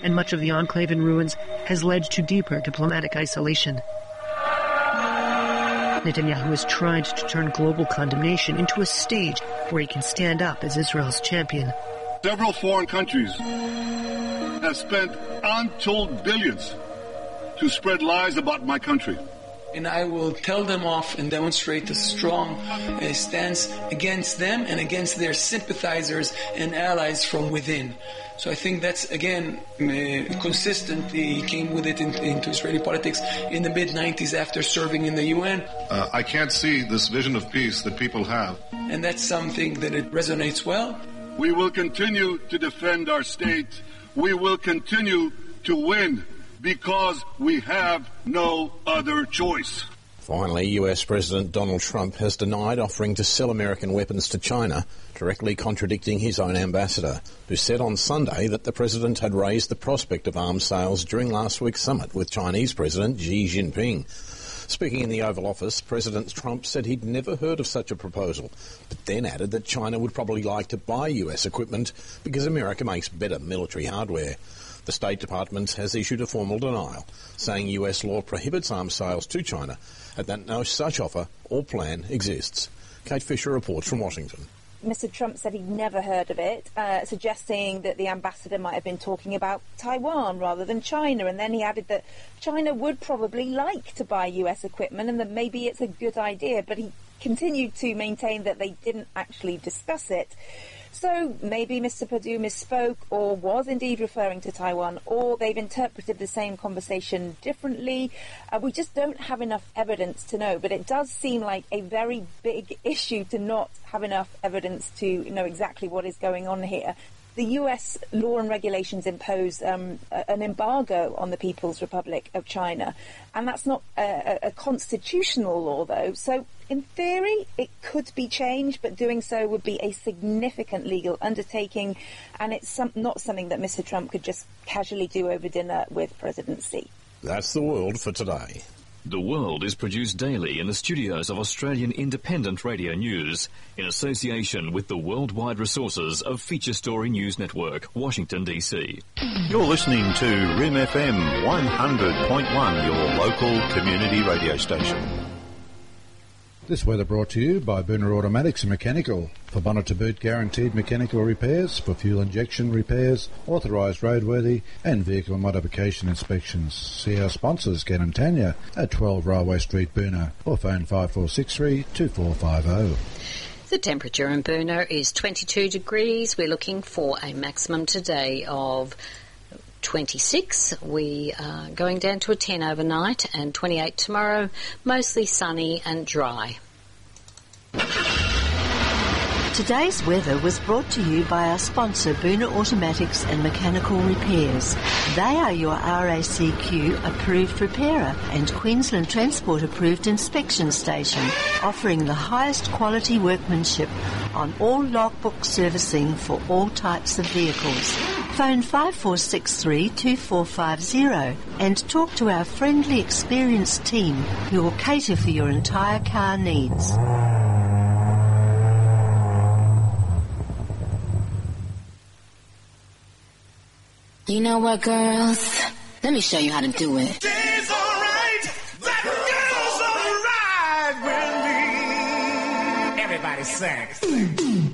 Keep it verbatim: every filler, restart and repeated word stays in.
and much of the enclave in ruins has led to deeper diplomatic isolation. Netanyahu has tried to turn global condemnation into a stage where he can stand up as Israel's champion. Several foreign countries have spent untold billions to spread lies about my country. And I will tell them off and demonstrate a strong uh, stance against them and against their sympathizers and allies from within. So I think that's, again, uh, consistent. He came with it in, into Israeli politics in the mid nineties after serving in the U N. Uh, I can't see this vision of peace that people have. And that's something that it resonates well. We will continue to defend our state. We will continue to win because we have no other choice. Finally, U S President Donald Trump has denied offering to sell American weapons to China, directly contradicting his own ambassador, who said on Sunday that the president had raised the prospect of arms sales during last week's summit with Chinese President Xi Jinping. Speaking in the Oval Office, President Trump said he'd never heard of such a proposal, but then added that China would probably like to buy U S equipment because America makes better military hardware. The State Department has issued a formal denial, saying U S law prohibits arms sales to China and that no such offer or plan exists. Kate Fisher reports from Washington. Mister Trump said he'd never heard of it, uh, suggesting that the ambassador might have been talking about Taiwan rather than China, and then he added that China would probably like to buy U S equipment and that maybe it's a good idea, but he continued to maintain that they didn't actually discuss it. So maybe Mister Perdue misspoke or was indeed referring to Taiwan, or they've interpreted the same conversation differently. Uh, we just don't have enough evidence to know, but it does seem like a very big issue to not have enough evidence to know exactly what is going on here. The U S law and regulations impose um, an embargo on the People's Republic of China, and that's not a, a constitutional law, though. So, in theory, it could be changed, but doing so would be a significant legal undertaking, and it's some, not something that Mister Trump could just casually do over dinner with President Xi. That's the world for today. The World is produced daily in the studios of Australian Independent Radio News in association with the worldwide resources of Feature Story News Network, Washington, D C. You're listening to R I M F M one hundred point one, your local community radio station. This weather brought to you by Booner Automatics and Mechanical. For bonnet to boot guaranteed mechanical repairs, for fuel injection repairs, authorised roadworthy and vehicle modification inspections. See our sponsors, Ken and Tanya, at twelve Railway Street, Booner, or phone five four six three, two four five zero. The temperature in Booner is twenty-two degrees. We're looking for a maximum today of twenty-six. We are going down to a ten overnight and twenty-eight tomorrow, mostly sunny and dry. Today's weather was brought to you by our sponsor, Booner Automatics and Mechanical Repairs. They are your R A C Q approved repairer and Queensland Transport approved inspection station, offering the highest quality workmanship on all logbook servicing for all types of vehicles. Phone five four six three, two four five zero and talk to our friendly, experienced team who will cater for your entire car needs. You know what, girls? Let me show you how to do it. She's alright. That girl's alright with me. Everybody sing.